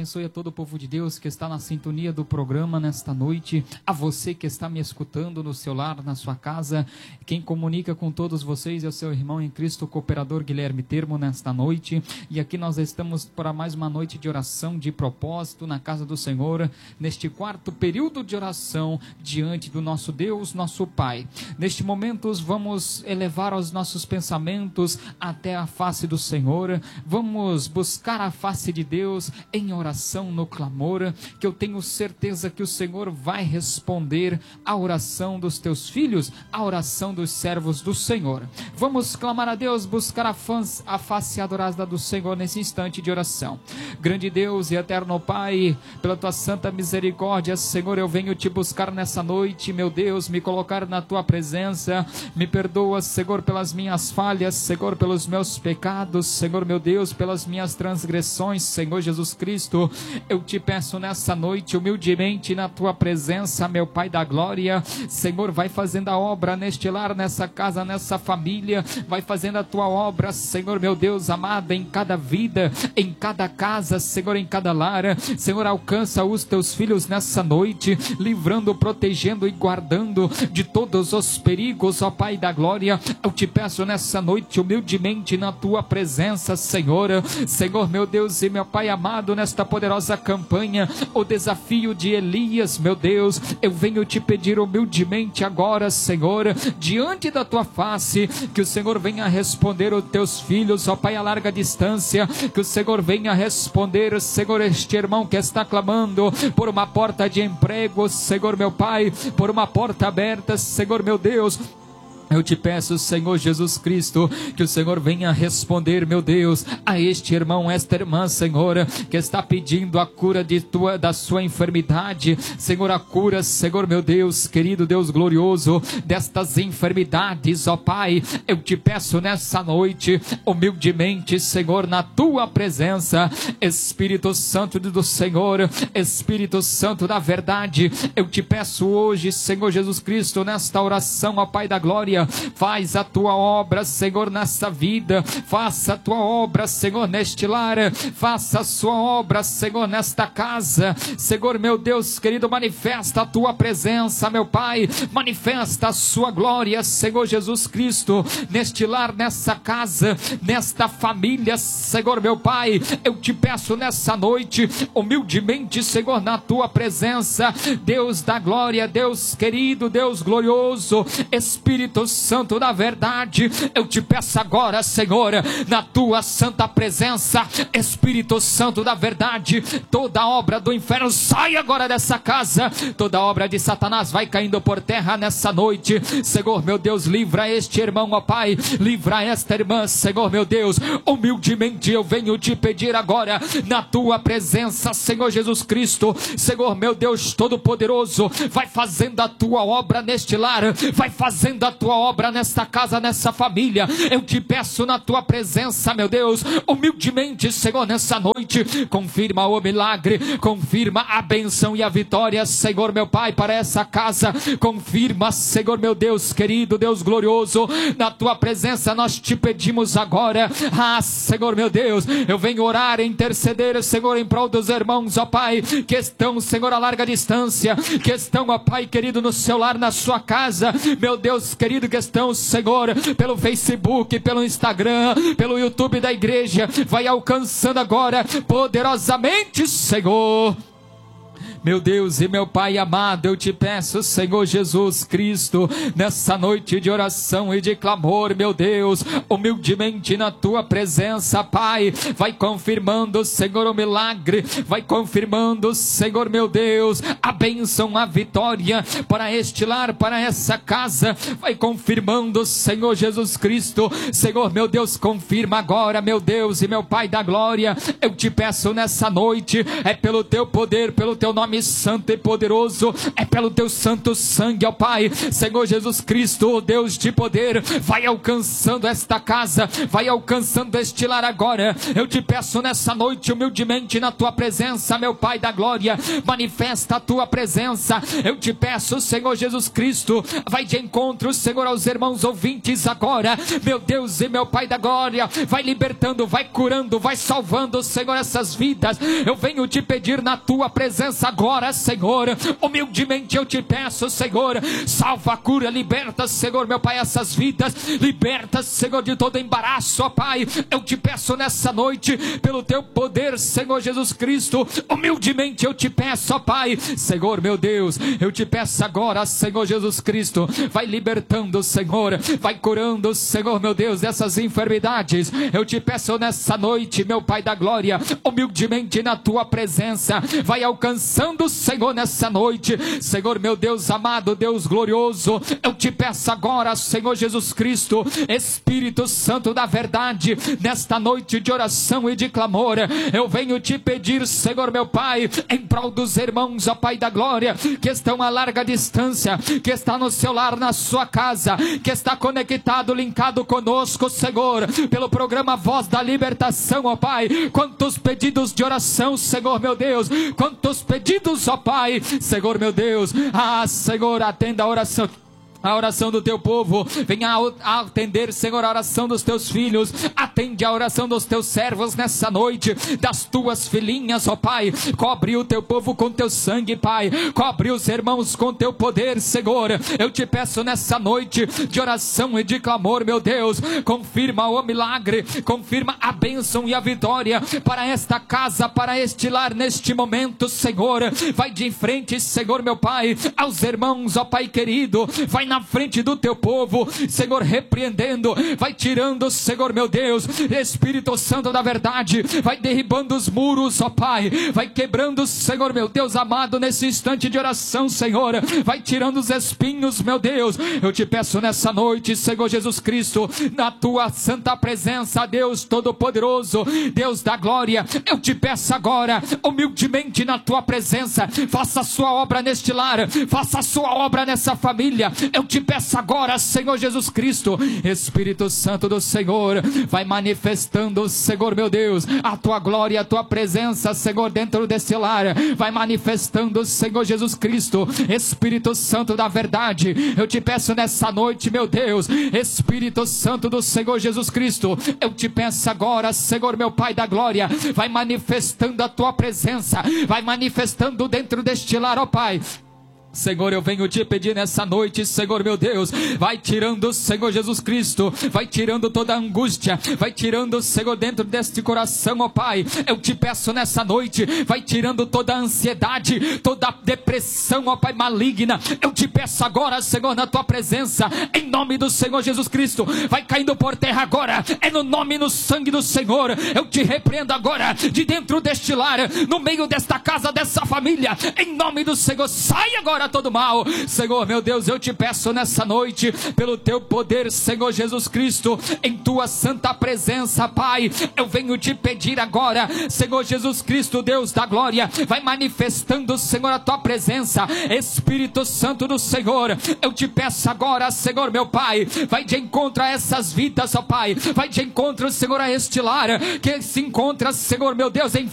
abençoe a todo o povo de Deus que está na sintonia do programa nesta noite, a você que está me escutando no seu lar, na sua casa. Quem comunica com todos vocês é o seu irmão em Cristo, o cooperador Guilherme Termo, nesta noite. E aqui nós estamos para mais uma noite de oração, de propósito na casa do Senhor, neste quarto período de oração diante do nosso Deus, nosso Pai. Neste momento vamos elevar os nossos pensamentos até a face do Senhor, vamos buscar a face de Deus em oração, no clamor, que eu tenho certeza que o Senhor vai responder a oração dos teus filhos, a oração dos servos do Senhor. Vamos clamar a Deus, buscar a face adorada do Senhor nesse instante de oração. Grande Deus e eterno Pai, pela tua santa misericórdia, Senhor, eu venho te buscar nessa noite, meu Deus, me colocar na tua presença. Me perdoa, Senhor, pelas minhas falhas, Senhor, pelos meus pecados, Senhor, meu Deus, pelas minhas transgressões, Senhor Jesus Cristo. Eu te peço nessa noite, humildemente, na tua presença, meu Pai da glória. Senhor, vai fazendo a obra neste lar, nessa casa, nessa família, vai fazendo a tua obra, Senhor, meu Deus amado, em cada vida, em cada casa, Senhor, em cada lar. Senhor, alcança os teus filhos nessa noite, livrando, protegendo e guardando de todos os perigos, ó Pai da glória. Eu te peço nessa noite, humildemente, na tua presença, Senhor. Senhor, meu Deus e meu Pai amado, nesta poderosa campanha, o desafio de Elias, meu Deus, eu venho te pedir humildemente agora, Senhor, diante da tua face, que o Senhor venha responder os teus filhos, ó Pai, a larga distância, que o Senhor venha responder, Senhor, este irmão que está clamando por uma porta de emprego, Senhor, meu Pai, por uma porta aberta, Senhor, meu Deus. Eu te peço, Senhor Jesus Cristo, que o Senhor venha responder, meu Deus, a este irmão, esta irmã, Senhor, que está pedindo a cura da sua enfermidade, Senhor, a cura, Senhor, meu Deus, querido Deus glorioso, destas enfermidades, ó Pai. Eu te peço nessa noite, humildemente, Senhor, na tua presença, Espírito Santo do Senhor, Espírito Santo da verdade, eu te peço hoje, Senhor Jesus Cristo, nesta oração, ó Pai da glória, faz a tua obra, Senhor, nessa vida, faça a tua obra, Senhor, neste lar, faça a sua obra, Senhor, nesta casa, Senhor, meu Deus querido, manifesta a tua presença, meu Pai, manifesta a sua glória, Senhor Jesus Cristo, neste lar, nessa casa, nesta família, Senhor, meu Pai. Eu te peço nessa noite, humildemente, Senhor, na tua presença, Deus da glória, Deus querido, Deus glorioso, Espírito Santo da verdade, eu te peço agora, Senhor, na tua santa presença, Espírito Santo da verdade, toda obra do inferno sai agora dessa casa, toda obra de Satanás vai caindo por terra nessa noite, Senhor, meu Deus, livra este irmão, ó Pai, livra esta irmã, Senhor, meu Deus, humildemente eu venho te pedir agora, na tua presença, Senhor Jesus Cristo, Senhor, meu Deus todo-poderoso, vai fazendo a tua obra neste lar, vai fazendo a tua obra nesta casa, nessa família. Eu te peço na tua presença, meu Deus, humildemente, Senhor, nessa noite, confirma o milagre, confirma a bênção e a vitória, Senhor, meu Pai, para essa casa, confirma, Senhor, meu Deus querido, Deus glorioso, na tua presença nós te pedimos agora, Senhor, meu Deus, eu venho orar, interceder, Senhor, em prol dos irmãos, ó Pai, que estão, Senhor, a larga distância, que estão, ó Pai querido, no seu lar, na sua casa, meu Deus querido, que estão, Senhor, pelo Facebook, pelo Instagram, pelo YouTube da igreja, vai alcançando agora poderosamente, Senhor. Meu Deus e meu Pai amado, eu te peço, Senhor Jesus Cristo, nessa noite de oração e de clamor, meu Deus, humildemente na tua presença, Pai, vai confirmando, Senhor, o milagre, vai confirmando, Senhor, meu Deus, a bênção, a vitória para este lar, para essa casa, vai confirmando, Senhor Jesus Cristo, Senhor, meu Deus, confirma agora, meu Deus e meu Pai da glória. Eu te peço nessa noite, é pelo teu poder, pelo teu nome nome santo e poderoso, é pelo teu santo sangue, ó Pai. Senhor Jesus Cristo, ó Deus de poder, vai alcançando esta casa, vai alcançando este lar agora. Eu te peço nessa noite, humildemente na tua presença, meu Pai da glória, manifesta a tua presença. Eu te peço, Senhor Jesus Cristo, vai de encontro, Senhor, aos irmãos ouvintes agora, meu Deus e meu Pai da glória, vai libertando, vai curando, vai salvando, Senhor, essas vidas. Eu venho te pedir na tua presença agora, Senhor, humildemente eu te peço, Senhor, salva, cura, liberta, Senhor, meu Pai, essas vidas, liberta, Senhor, de todo embaraço, ó Pai. Eu te peço nessa noite, pelo teu poder, Senhor Jesus Cristo, humildemente eu te peço, ó Pai, Senhor, meu Deus, eu te peço agora, Senhor Jesus Cristo, vai libertando, Senhor, vai curando, Senhor, meu Deus, dessas enfermidades. Eu te peço nessa noite, meu Pai da glória, humildemente na tua presença, vai alcançando, Senhor, nessa noite, Senhor, meu Deus amado, Deus glorioso, eu te peço agora, Senhor Jesus Cristo, Espírito Santo da verdade, nesta noite de oração e de clamor, eu venho te pedir, Senhor, meu Pai, em prol dos irmãos, ó Pai da glória, que estão a larga distância, que está no seu lar, na sua casa, que está conectado, linkado conosco, Senhor, pelo programa Voz da Libertação, ó Pai. Quantos pedidos de oração, Senhor, meu Deus, quantos pedidos, ó Pai, Senhor, meu Deus, Senhor, atenda a oração do teu povo, venha atender, Senhor, a oração dos teus filhos, atende a oração dos teus servos nessa noite, das tuas filhinhas, ó Pai, cobre o teu povo com teu sangue, Pai, cobre os irmãos com teu poder, Senhor. Eu te peço nessa noite de oração e de clamor, meu Deus, confirma o milagre, confirma a bênção e a vitória para esta casa, para este lar, neste momento, Senhor. Vai de frente, Senhor, meu Pai, aos irmãos, ó Pai querido, vai na frente do teu povo, Senhor, repreendendo, vai tirando, Senhor, meu Deus, Espírito Santo da verdade, vai derribando os muros, ó Pai, vai quebrando, Senhor, meu Deus amado, nesse instante de oração, Senhor, vai tirando os espinhos, meu Deus. Eu te peço nessa noite, Senhor Jesus Cristo, na tua santa presença, Deus Todo-Poderoso, Deus da glória, eu te peço agora, humildemente na tua presença, faça a sua obra neste lar, faça a sua obra nessa família. Eu te peço agora, Senhor Jesus Cristo, Espírito Santo do Senhor, vai manifestando, Senhor, meu Deus, a tua glória, a tua presença, Senhor, dentro desse lar, vai manifestando, Senhor Jesus Cristo, Espírito Santo da verdade. Eu te peço nessa noite, meu Deus, Espírito Santo do Senhor Jesus Cristo, eu te peço agora, Senhor, meu Pai da glória, vai manifestando a tua presença, vai manifestando dentro deste lar, ó Pai. Senhor, eu venho te pedir nessa noite, Senhor, meu Deus, vai tirando, Senhor Jesus Cristo, vai tirando toda a angústia, vai tirando, Senhor, dentro deste coração, ó Pai. Eu te peço nessa noite, vai tirando toda a ansiedade, toda a depressão, ó Pai, maligna. Eu te peço agora, Senhor, na tua presença, em nome do Senhor Jesus Cristo, vai caindo por terra agora, é no nome e no sangue do Senhor. Eu te repreendo agora, de dentro deste lar, no meio desta casa, dessa família, em nome do Senhor, sai agora todo mal, Senhor, meu Deus. Eu te peço nessa noite, pelo teu poder, Senhor Jesus Cristo, em tua santa presença, Pai, eu venho te pedir agora, Senhor Jesus Cristo, Deus da glória, vai manifestando, Senhor, a tua presença, Espírito Santo do Senhor. Eu te peço agora, Senhor, meu Pai, vai de encontro a essas vidas, ó Pai, vai de encontro, Senhor, a este lar que se encontra, Senhor, meu Deus,